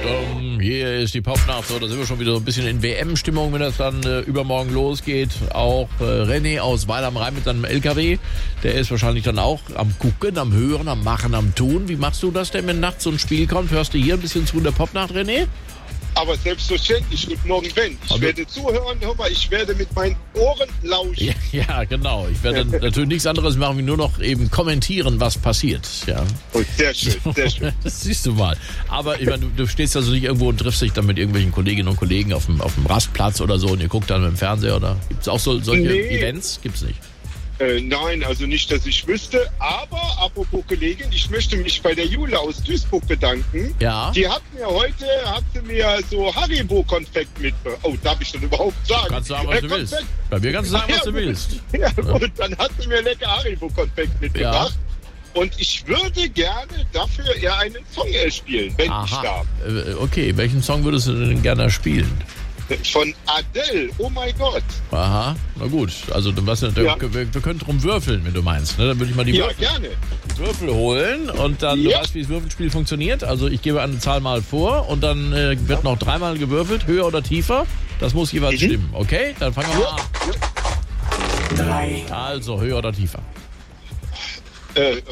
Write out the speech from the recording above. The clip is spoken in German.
Hier ist die Popnacht. So, da sind wir schon wieder so ein bisschen in WM-Stimmung, wenn das dann übermorgen losgeht. Auch René aus Weil am Rhein mit seinem LKW, der ist wahrscheinlich dann auch am Gucken, am Hören, am Machen, am Tun. Wie machst du das denn, wenn nachts so ein Spiel kommt? Hörst du hier ein bisschen zu in der Popnacht, René? Aber selbstverständlich, guten Morgen, Ben. Ich werde zuhören, hör mal, ich werde mit meinen Ohren lauschen. Ja, genau. Ich werde natürlich nichts anderes machen, wie nur noch eben kommentieren, was passiert. Ja. Oh, sehr schön, sehr schön. Das siehst du mal. Aber ich meine, du stehst also nicht irgendwo und triffst dich dann mit irgendwelchen Kolleginnen und Kollegen auf dem Rastplatz oder so und ihr guckt dann mit dem Fernseher, oder? Gibt es auch solche Events? Gibt's nicht. Nein, also nicht, dass ich wüsste. Aber, apropos Kollegin, ich möchte mich bei der Jule aus Duisburg bedanken. Ja. Die hat mir so Haribo-Konfekt mitgebracht. Oh, darf ich das überhaupt sagen? Kannst du sagen, was du willst. Bei mir kannst du sagen, was du willst. Ja, gut, dann hat sie mir lecker Haribo-Konfekt mitgebracht. Ja. Und ich würde gerne dafür eher einen Song spielen, wenn ich darf. Okay, welchen Song würdest du denn gerne spielen? Von Adele, oh mein Gott. Aha, na gut. Also wir können drum würfeln, wenn du meinst. Ne? Dann würde ich mal die Würfel holen und dann, du weißt, wie das Würfelspiel funktioniert. Also ich gebe eine Zahl mal vor und dann wird noch dreimal gewürfelt, höher oder tiefer. Das muss jeweils stimmen, okay? Dann fangen wir mal an. 3. Also höher oder tiefer?